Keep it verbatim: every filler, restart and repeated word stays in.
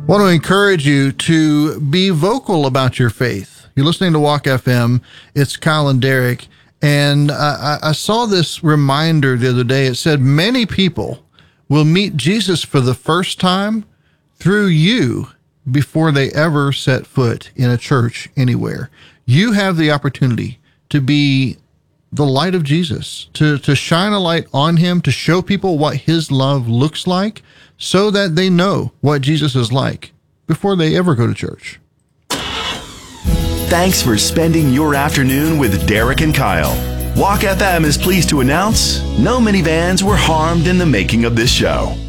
want to encourage you to be vocal about your faith. You're listening to Walk F M. It's Kyle and Derek. And I, I saw this reminder the other day. It said, many people will meet Jesus for the first time through you before they ever set foot in a church anywhere. You have the opportunity to be the light of Jesus, to, to shine a light on him, to show people what his love looks like so that they know what Jesus is like before they ever go to church. Thanks for spending your afternoon with Derek and Kyle. Walk F M is pleased to announce no minivans were harmed in the making of this show.